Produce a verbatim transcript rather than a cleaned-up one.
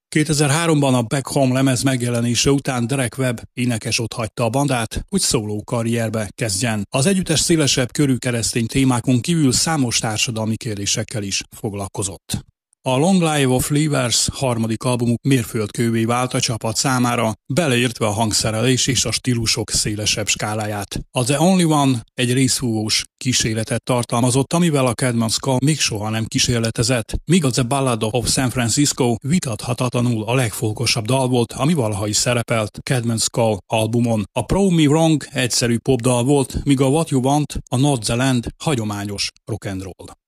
kétezer-háromban a Back Home lemez megjelenése után Derek Webb énekes otthagyta a bandát, hogy szóló karrierbe kezdjen. Az együttes szélesebb körű keresztény témákon kívül számos társadalmi kérdésekkel is foglalkozott. A Long Live of Leavers harmadik albumuk mérföldkővé vált a csapat számára, beleértve a hangszerelés és a stílusok szélesebb skáláját. A The Only One egy részfúvós kísérletet tartalmazott, amivel a Caedmon Skull még soha nem kísérletezett, míg a The Ballad of San Francisco vitathatatlanul a legfolkosabb dal volt, ami valaha is szerepelt Caedmon Skull albumon. A Prove Me Wrong egyszerű popdal volt, míg a What You Want, a Not The Land hagyományos rock and roll.